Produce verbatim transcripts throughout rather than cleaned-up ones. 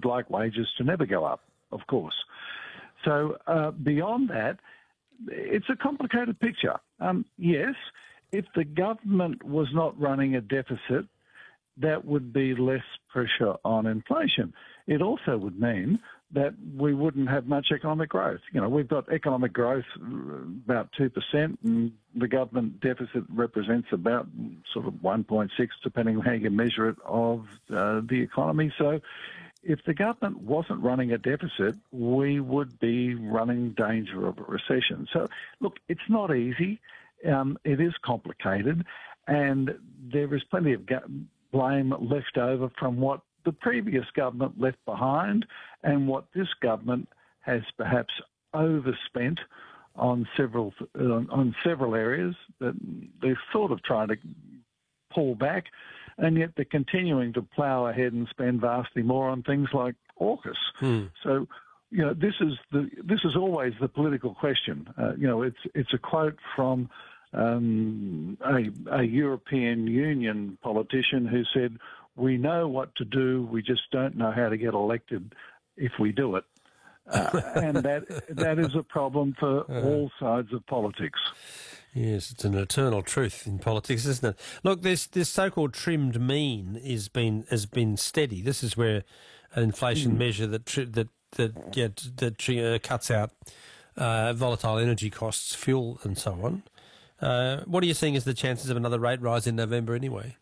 like wages to never go up, of course. So uh, beyond that, it's a complicated picture. Um, yes, if the government was not running a deficit, that would be less pressure on inflation. It also would mean that we wouldn't have much economic growth. You know, we've got economic growth about two percent, and the government deficit represents about sort of one point six, depending on how you measure it, of uh, the economy. So if the government wasn't running a deficit, we would be running danger of a recession. So, look, it's not easy. Um, it is complicated, and there is plenty of go- blame left over from what the previous government left behind and what this government has perhaps overspent on several on, on several areas that they're sort of trying to pull back, and yet they're continuing to plough ahead and spend vastly more on things like AUKUS. Hmm. So, you know, this is the this is always the political question. Uh, you know, it's it's a quote from um, a, a European Union politician who said, "We know what to do, we just don't know how to get elected if we do it." Uh, and that that is a problem for all sides of politics. Yes, it's an eternal truth in politics, isn't it? Look, this this so-called trimmed mean is been has been steady. This is where an inflation mm. measure that tri- that that yeah, that uh, cuts out uh, volatile energy costs, fuel, and so on. Uh, what are you seeing as the chances of another rate rise in November, anyway?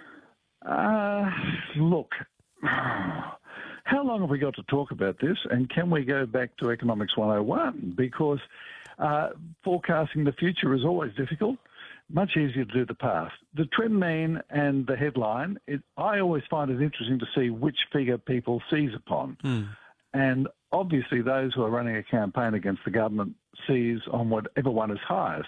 Uh, look, how long have we got to talk about this? And can we go back to Economics one oh one? Because uh, forecasting the future is always difficult. Much easier to do the past. The trim mean and the headline, it, I always find it interesting to see which figure people seize upon. Mm. And obviously those who are running a campaign against the government seize on whatever one is highest.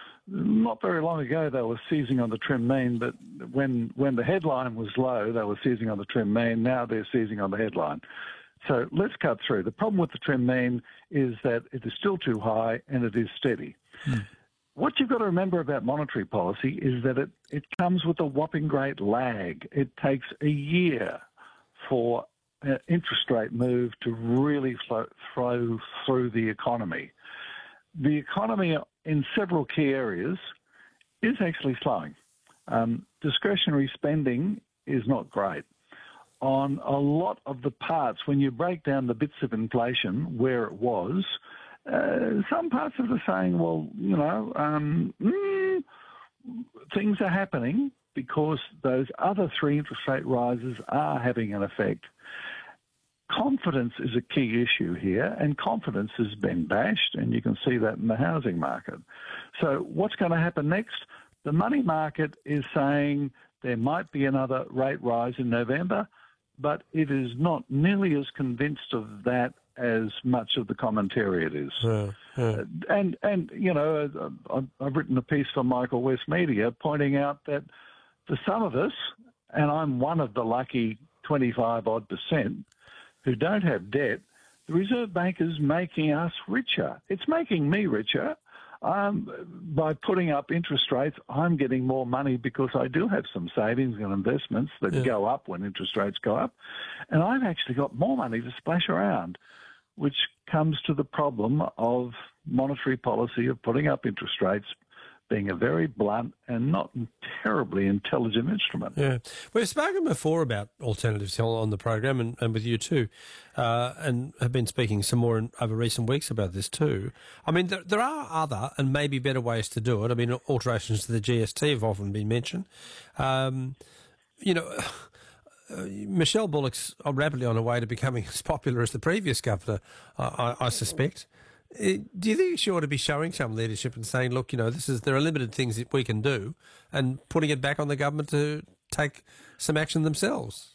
Not very long ago, they were seizing on the trim mean, but when when the headline was low, they were seizing on the trim mean. Now they're seizing on the headline. So let's cut through. The problem with the trim mean is that it is still too high and it is steady. Hmm. What you've got to remember about monetary policy is that it, it comes with a whopping great lag. It takes a year for an interest rate move to really flow, flow through the economy. The economy in several key areas is actually slowing. Um, discretionary spending is not great. On a lot of the parts, when you break down the bits of inflation where it was, uh, some parts of it are saying, well, you know, um, mm, things are happening because those other three interest rate rises are having an effect. Confidence is a key issue here, and confidence has been bashed, and you can see that in the housing market. So what's going to happen next? The money market is saying there might be another rate rise in November, but it is not nearly as convinced of that as much of the commentariat is. Yeah, yeah. Uh, and, and, you know, I've, I've written a piece for Michael West Media pointing out that for some of us, and I'm one of the lucky twenty-five odd percent, who don't have debt, the Reserve Bank is making us richer. It's making me richer. Um, by putting up interest rates, I'm getting more money because I do have some savings and investments that yeah. go up when interest rates go up. And I've actually got more money to splash around, which comes to the problem of monetary policy of putting up interest rates being a very blunt and not terribly intelligent instrument. Yeah. We've spoken before about alternatives on the program and, and with you too, uh, and have been speaking some more in, over recent weeks about this too. I mean, there, there are other and maybe better ways to do it. I mean, alterations to the G S T have often been mentioned. Um, you know, uh, Michelle Bullock's rapidly on her way to becoming as popular as the previous governor, I, I, I suspect. Do you think she ought to be showing some leadership and saying, look, you know, this is there are limited things that we can do, and putting it back on the government to take some action themselves?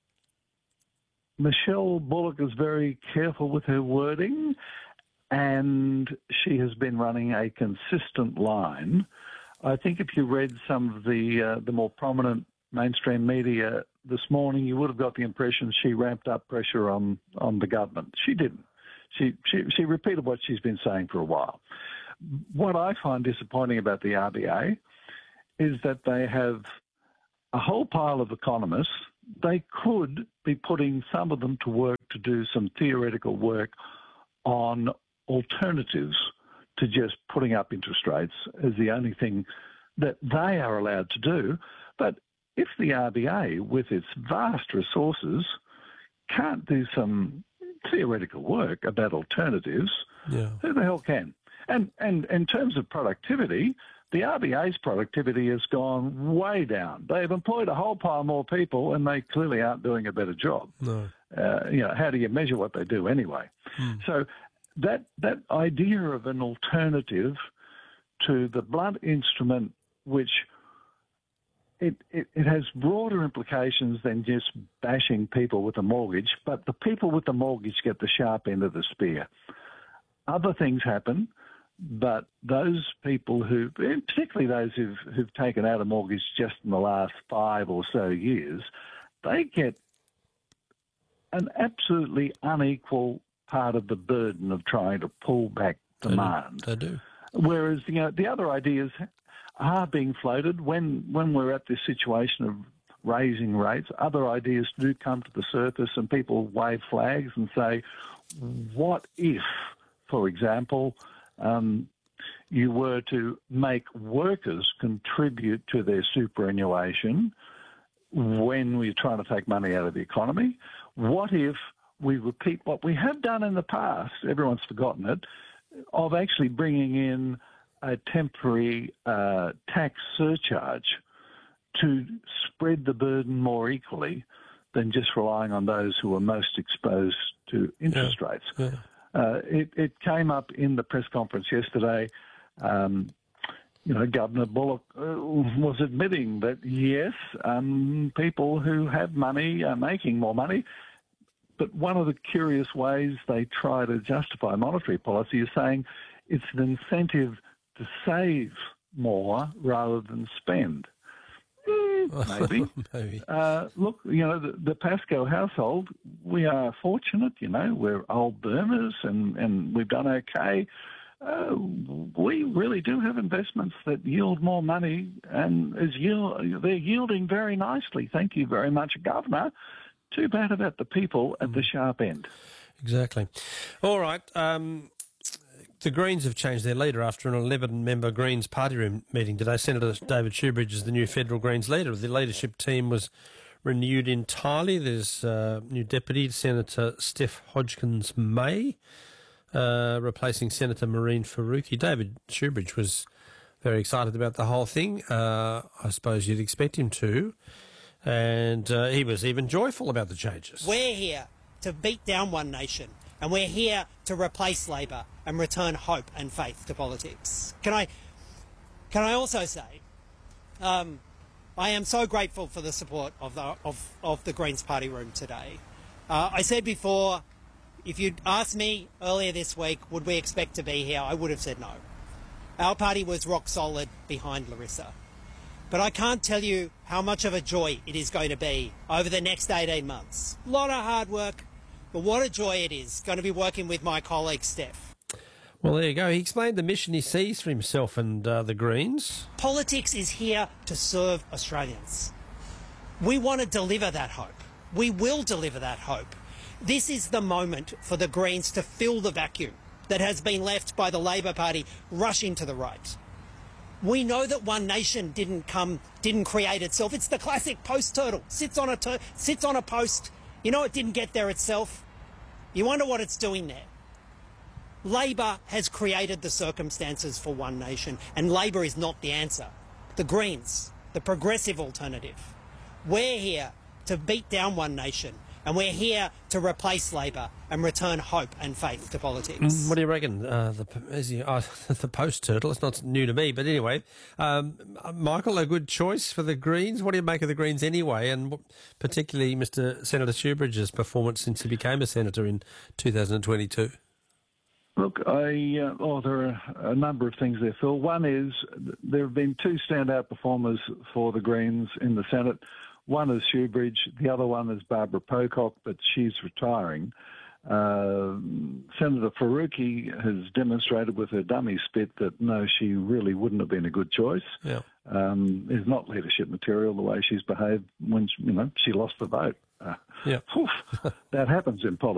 Michelle Bullock is very careful with her wording, and she has been running a consistent line. I think if you read some of the uh, the more prominent mainstream media this morning, you would have got the impression she ramped up pressure on, on the government. She didn't. She, she she repeated what she's been saying for a while. What I find disappointing about the R B A is that they have a whole pile of economists. They could be putting some of them to work to do some theoretical work on alternatives to just putting up interest rates as the only thing that they are allowed to do. But if the R B A, with its vast resources, can't do some theoretical work about alternatives, yeah. who the hell can? And, and in terms of productivity, the R B A's productivity has gone way down. They've employed a whole pile more people, and they clearly aren't doing a better job. No. Uh, you know, how do you measure what they do anyway? Hmm. So that that idea of an alternative to the blunt instrument, which it, it, it has broader implications than just bashing people with a mortgage, but the people with the mortgage get the sharp end of the spear. Other things happen, but those people who, particularly those who've, who've taken out a mortgage just in the last five or so years, they get an absolutely unequal part of the burden of trying to pull back demand. They do. They do. Whereas, you know, the other ideas are being floated when, when we're at this situation of raising rates. Other ideas do come to the surface and people wave flags and say, what if, for example, um, you were to make workers contribute to their superannuation when we're trying to take money out of the economy? What if we repeat what we have done in the past, everyone's forgotten it, of actually bringing in a temporary uh, tax surcharge to spread the burden more equally than just relying on those who are most exposed to interest yeah. rates. Yeah. Uh, it, it came up in the press conference yesterday. Um, you know, Governor Bullock uh, was admitting that, yes, um, people who have money are making more money. But one of the curious ways they try to justify monetary policy is saying it's an incentive to save more rather than spend. Mm, maybe. maybe. Uh, look, you know, the, the Pascoe household, we are fortunate, you know, we're old boomers and, and we've done okay. Uh, we really do have investments that yield more money and is yield, they're yielding very nicely. Thank you very much, Governor. Too bad about the people at the sharp end. Exactly. All right. Um, the Greens have changed their leader after an eleven-member Greens party room meeting today. Senator David Shoebridge is the new federal Greens leader. The leadership team was renewed entirely. There's uh, new deputy Senator Steph Hodgkins-May, uh, replacing Senator Mehreen Faruqi. David Shoebridge was very excited about the whole thing. Uh, I suppose you'd expect him to. And uh, he was even joyful about the changes. We're here to beat down One Nation, and we're here to replace Labor and return hope and faith to politics. Can I, can I also say, um, I am so grateful for the support of the, of, of the Greens party room today. Uh, I said before, if you'd asked me earlier this week, would we expect to be here, I would have said no. Our party was rock solid behind Larissa. But I can't tell you how much of a joy it is going to be over the next eighteen months. A lot of hard work, but what a joy it is going to be working with my colleague Steph. Well, there you go. He explained the mission he sees for himself and uh, the Greens. Politics is here to serve Australians. We want to deliver that hope. We will deliver that hope. This is the moment for the Greens to fill the vacuum that has been left by the Labor Party rushing to the right. We know that One Nation didn't come, didn't create itself. It's the classic post turtle. Sits on a tur- sits on a post. You know it didn't get there itself. You wonder what it's doing there. Labor has created the circumstances for One Nation, and Labor is not the answer. The Greens, the progressive alternative. We're here to beat down One Nation, and we're here to replace Labor and return hope and faith to politics. What do you reckon? Uh, the is he, uh, the post turtle. It's not new to me, but anyway, um, Michael, a good choice for the Greens. What do you make of the Greens anyway, and particularly Mister Senator Shoebridge's performance since he became a senator in two thousand twenty-two? Look, I uh, oh, there are a number of things there, Phil. One is there have been two standout performers for the Greens in the Senate. One is Shoebridge, the other one is Barbara Pocock, but she's retiring. Uh, Senator Faruqi has demonstrated with her dummy spit that no, she really wouldn't have been a good choice. Yeah, um, is not leadership material the way she's behaved when she, you know she lost the vote. Uh, yeah, that happens in politics.